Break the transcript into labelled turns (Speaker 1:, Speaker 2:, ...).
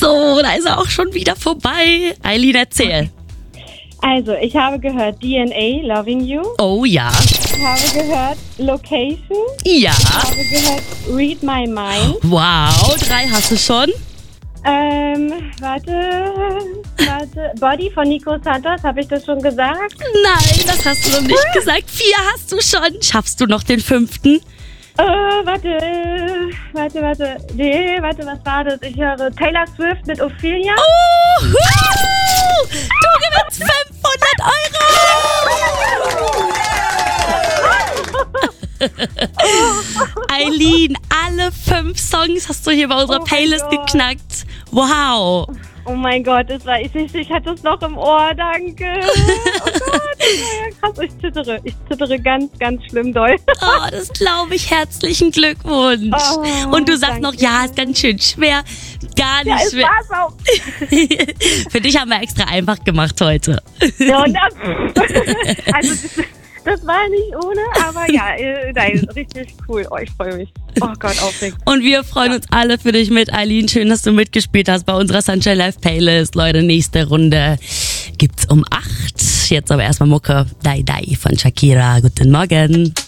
Speaker 1: So, da ist er auch schon wieder vorbei. Eileen, erzähl.
Speaker 2: Also, ich habe gehört DNA, Loving You.
Speaker 1: Oh ja.
Speaker 2: Ich habe gehört Location.
Speaker 1: Ja.
Speaker 2: Ich habe gehört Read My Mind.
Speaker 1: Wow, 3 hast du schon.
Speaker 2: Warte. Body von Nico Santos, habe ich das schon gesagt?
Speaker 1: Nein, das hast du noch nicht gesagt. 4 hast du schon. Schaffst du noch den 5.?
Speaker 2: Warte. Nee, was war das? Ich höre Taylor Swift mit Ophelia.
Speaker 1: Oh, du gewinnst 500 Euro. Eileen, alle 5 Songs hast du hier bei unserer Playlist geknackt. Wow.
Speaker 2: Oh mein Gott, ich hatte es noch im Ohr, danke. Oh Gott, das war ja krass. Ich zittere ganz, ganz schlimm doll.
Speaker 1: Oh, das glaube ich. Herzlichen Glückwunsch.
Speaker 2: Oh,
Speaker 1: und du sagst
Speaker 2: danke.
Speaker 1: noch, ja, ist ganz schön schwer. Gar nicht
Speaker 2: Ja, es
Speaker 1: schwer.
Speaker 2: war's auch.
Speaker 1: Für dich haben wir extra einfach gemacht heute.
Speaker 2: Ja, und also das war nicht ohne, aber ja, nein, richtig cool. Oh, ich freue mich. Oh Gott, aufregend.
Speaker 1: Und wir freuen uns alle für dich mit, Eileen. Schön, dass du mitgespielt hast bei unserer Sunshine Live Playlist. Leute, nächste Runde gibt's um 8. Jetzt aber erstmal Mucke. Dai Dai von Shakira. Guten Morgen.